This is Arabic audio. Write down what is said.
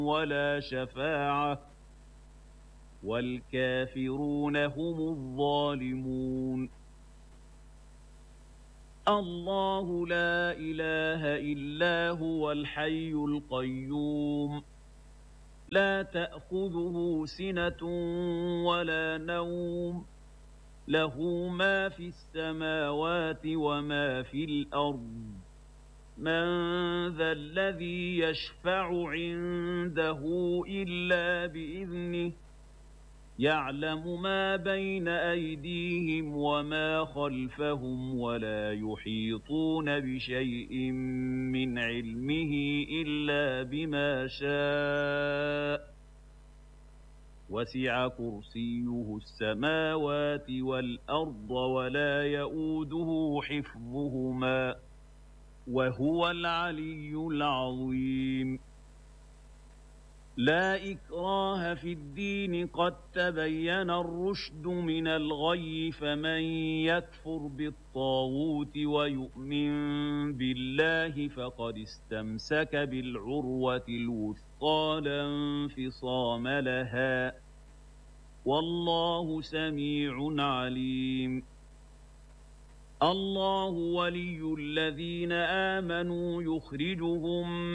ولا شفاعة والكافرون هم الظالمون. الله لا إله إلا هو الحي القيوم لا تأخذه سنة ولا نوم له ما في السماوات وما في الأرض من ذا الذي يشفع عنده إلا بإذنه يعلم ما بين أيديهم وما خلفهم ولا يحيطون بشيء من علمه إلا بما شاء وسع كرسيه السماوات والأرض ولا يؤوده حفظهما وهو العلي العظيم. لا إكراه في الدين قد تبين الرشد من الغي فمن يكفر بالطاغوت ويؤمن بالله فقد استمسك بالعروة الوثقى لا انفصام لها والله سميع عليم. الله ولي الذين آمنوا يخرجهم